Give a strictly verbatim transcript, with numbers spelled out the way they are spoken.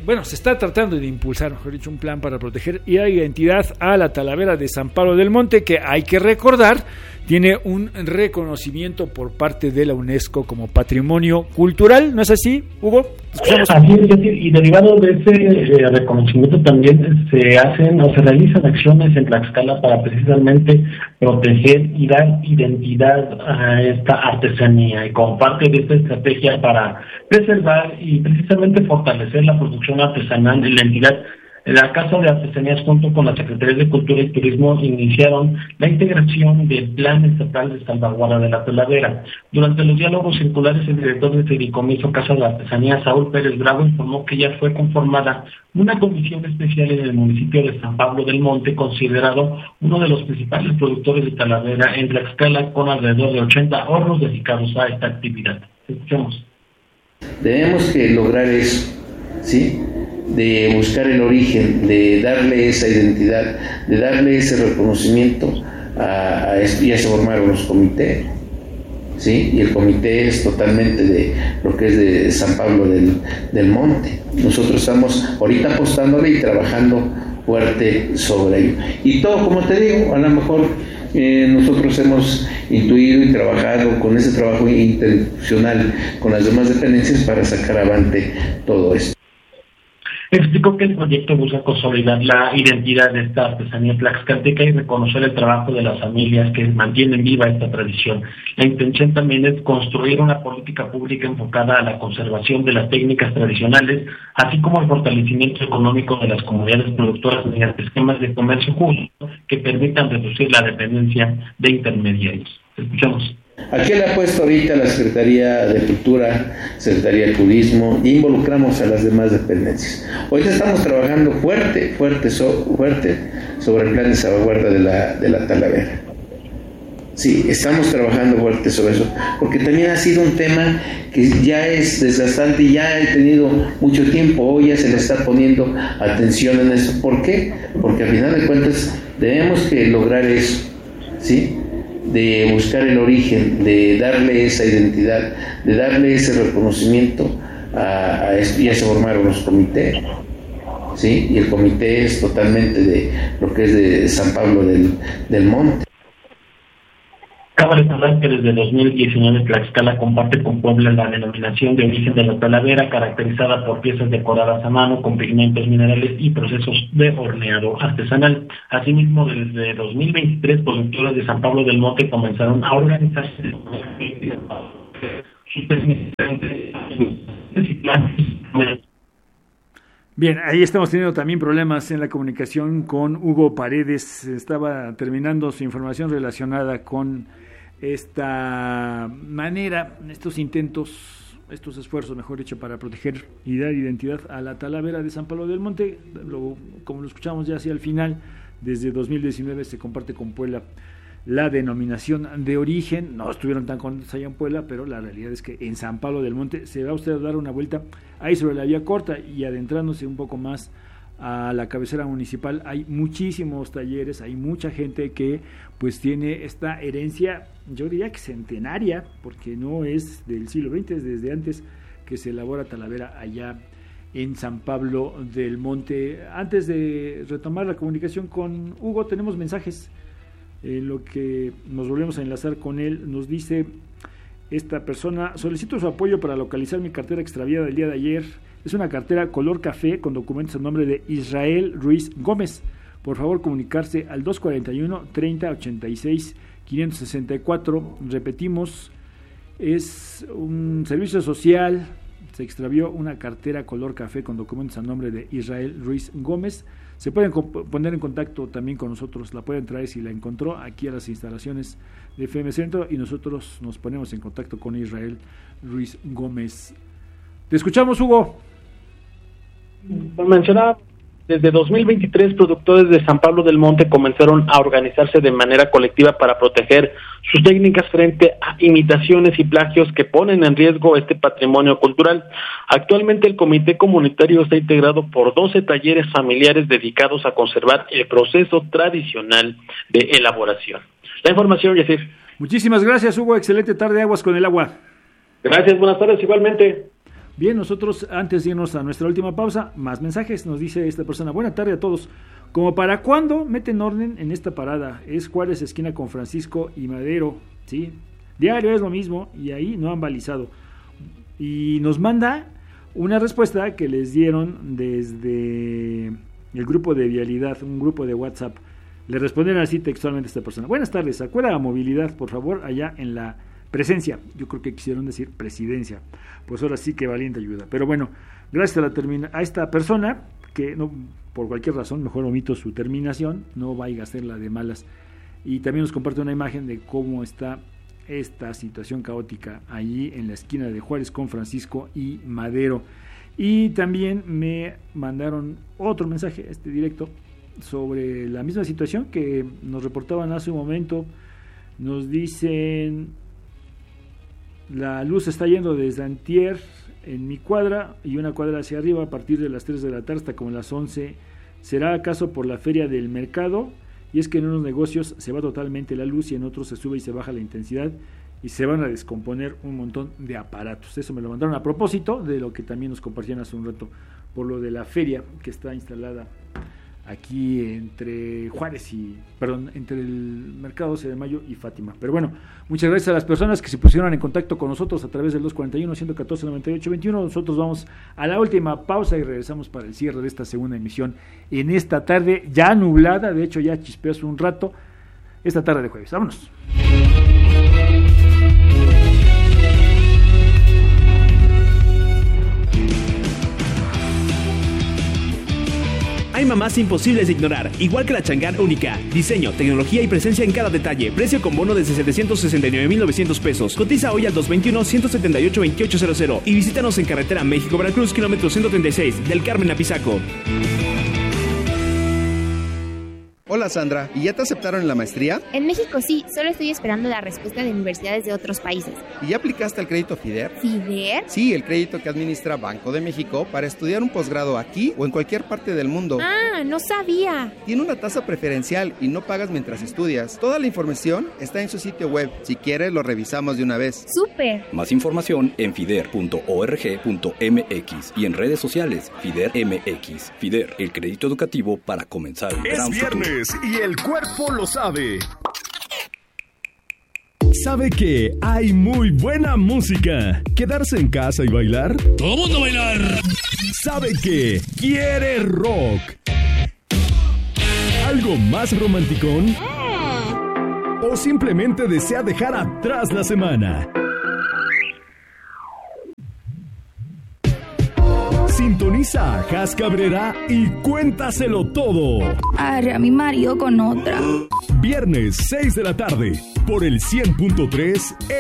bueno, se está tratando de impulsar, mejor dicho, un plan para proteger y dar identidad a la Talavera de San Pablo del Monte, que hay que recordar, tiene un reconocimiento por parte de la UNESCO como patrimonio cultural, ¿no es así, Hugo? Escuchamos. Así es, decir, y derivado de ese eh, reconocimiento también se hacen o se realizan acciones en Tlaxcala para precisamente proteger y dar identidad a esta artesanía, y como parte de esta estrategia para preservar y precisamente fortalecer la producción artesanal en la entidad, la Casa de Artesanías junto con la Secretaría de Cultura y Turismo iniciaron la integración del Plan Estatal de Salvaguarda de la Talavera. Durante los diálogos circulares, el director de Fideicomiso Casa de Artesanías, Saúl Pérez Bravo, informó que ya fue conformada una comisión especial en el municipio de San Pablo del Monte, considerado uno de los principales productores de Talavera en Tlaxcala, con alrededor de ochenta hornos dedicados a esta actividad. Escuchemos. Tenemos que lograr eso, ¿sí?, de buscar el origen, de darle esa identidad, de darle ese reconocimiento a, a esto. Ya se formaron los comités, ¿sí? Y el comité es totalmente de lo que es de San Pablo del, del Monte. Nosotros estamos ahorita apostándole y trabajando fuerte sobre ello. Y todo, como te digo, a lo mejor eh, nosotros hemos intuido y trabajado con ese trabajo interinstitucional con las demás dependencias para sacar avante todo esto. Explicó que el proyecto busca consolidar la identidad de esta artesanía tlaxcalteca y reconocer el trabajo de las familias que mantienen viva esta tradición. La intención también es construir una política pública enfocada a la conservación de las técnicas tradicionales, así como el fortalecimiento económico de las comunidades productoras mediante esquemas de comercio justo que permitan reducir la dependencia de intermediarios. Escuchamos. ¿A qué le ha puesto ahorita la Secretaría de Cultura, Secretaría de Turismo? Y involucramos a las demás dependencias. Ahorita estamos trabajando fuerte, fuerte, so, fuerte sobre el plan de salvaguarda de la, de la Talavera. Sí, estamos trabajando fuerte sobre eso, porque también ha sido un tema que ya es desgastante y ya he tenido mucho tiempo. Hoy ya se le está poniendo atención en eso. ¿Por qué? Porque al final de cuentas debemos que lograr eso, ¿sí?, de buscar el origen, de darle esa identidad, de darle ese reconocimiento a, a esto. Ya se formaron los comités, ¿sí? Y el comité es totalmente de lo que es de San Pablo del, del Monte. Cabe recordar que desde dos mil diecinueve Tlaxcala comparte con Puebla la denominación de origen de la Talavera, caracterizada por piezas decoradas a mano con pigmentos minerales y procesos de horneado artesanal. Asimismo, desde dos mil veintitrés, productores de San Pablo del Monte comenzaron a organizarse Bien, ahí estamos teniendo también problemas en la comunicación con Hugo Paredes. Estaba terminando su información relacionada con esta manera, estos intentos, estos esfuerzos, mejor dicho, para proteger y dar identidad a la Talavera de San Pablo del Monte. Lo, como lo escuchamos ya hacia el final, desde dos mil diecinueve se comparte con Puebla la denominación de origen. No estuvieron tan contentos allá en Puebla, pero la realidad es que en San Pablo del Monte se va usted a dar una vuelta ahí sobre la vía corta y adentrándose un poco más a la cabecera municipal. Hay muchísimos talleres, hay mucha gente que pues tiene esta herencia, yo diría que centenaria, porque no es del siglo veinte, es desde antes que se elabora Talavera allá en San Pablo del Monte. Antes de retomar la comunicación con Hugo, tenemos mensajes. En lo que nos volvemos a enlazar con él, nos dice esta persona: solicito su apoyo para localizar mi cartera extraviada del día de ayer. Es una cartera color café con documentos a nombre de Israel Ruiz Gómez. Por favor, comunicarse al dos cuarenta y uno, treinta, ochenta y seis, quinientos sesenta y cuatro. Repetimos, es un servicio social. Se extravió una cartera color café con documentos a nombre de Israel Ruiz Gómez. Se pueden comp- poner en contacto también con nosotros, la pueden traer si la encontró aquí a las instalaciones de F M Centro y nosotros nos ponemos en contacto con Israel Ruiz Gómez. Te escuchamos, Hugo. Por mencionar, desde dos mil veintitrés, productores de San Pablo del Monte comenzaron a organizarse de manera colectiva para proteger sus técnicas frente a imitaciones y plagios que ponen en riesgo este patrimonio cultural. Actualmente el comité comunitario está integrado por doce talleres familiares dedicados a conservar el proceso tradicional de elaboración. La información, Yacir. Muchísimas gracias, Hugo. Excelente tarde, aguas con el agua. Gracias, buenas tardes, igualmente. Bien, nosotros antes de irnos a nuestra última pausa, más mensajes, nos dice esta persona. Buena tarde a todos. ¿Como para cuándo meten orden en esta parada? Es Juárez, esquina con Francisco y Madero, ¿sí? Diario es lo mismo y ahí no han balizado. Y nos manda una respuesta que les dieron desde el grupo de vialidad, un grupo de WhatsApp. Le respondieron así textualmente a esta persona. Buenas tardes, acuerda a movilidad, por favor, allá en la presencia. Yo creo que quisieron decir presidencia. Pues ahora sí que valiente ayuda. Pero bueno, gracias a, la termina- a esta persona, que no, por cualquier razón, mejor omito su terminación, no vaya a hacerla de malas. Y también nos comparte una imagen de cómo está esta situación caótica allí en la esquina de Juárez con Francisco y Madero. Y también me mandaron otro mensaje, este directo, sobre la misma situación que nos reportaban hace un momento. Nos dicen: la luz está yendo desde antier en mi cuadra y una cuadra hacia arriba a partir de las tres de la tarde hasta como las once. ¿Será acaso por la feria del mercado? Y es que en unos negocios se va totalmente la luz y en otros se sube y se baja la intensidad y se van a descomponer un montón de aparatos. Eso me lo mandaron a propósito de lo que también nos compartían hace un rato por lo de la feria que está instalada aquí entre Juárez y, perdón, entre el Mercado doce de Mayo y Fátima. Pero bueno, muchas gracias a las personas que se pusieron en contacto con nosotros a través del dos cuarenta y uno, ciento catorce, noventa y ocho veintiuno. Nosotros vamos a la última pausa y regresamos para el cierre de esta segunda emisión en esta tarde ya nublada, de hecho ya chispeó hace un rato, esta tarde de jueves. Vámonos. Hay mamás imposibles de ignorar, igual que la Chang'an única. Diseño, tecnología y presencia en cada detalle. Precio con bono desde setecientos sesenta y nueve mil novecientos pesos. Cotiza hoy al dos veintiuno, ciento setenta y ocho, veintiocho cero cero y visítanos en carretera México-Veracruz, kilómetro ciento treinta y seis, del Carmen a Pisaco. Hola Sandra, ¿y ya te aceptaron en la maestría? En México sí, solo estoy esperando la respuesta de universidades de otros países. ¿Y ya aplicaste al crédito FIDER? ¿FIDER? Sí, el crédito que administra Banco de México para estudiar un posgrado aquí o en cualquier parte del mundo. Ah, no sabía. Tiene una tasa preferencial y no pagas mientras estudias. Toda la información está en su sitio web. Si quieres, lo revisamos de una vez. ¡Súper! Más información en fider punto org punto mx y en redes sociales FIDER M X. FIDER, el crédito educativo para comenzar el gran Es futuro. viernes y el cuerpo lo sabe. ¿Sabe que hay muy buena música? ¿Quedarse en casa y bailar? ¡Todo mundo bailar! ¿Sabe que quiere rock? ¿Algo más romanticón? ¿O simplemente desea dejar atrás la semana? Sintoniza a Jas Cabrera y cuéntaselo todo. Arre a mi marido con otra. Viernes seis de la tarde por el cien punto tres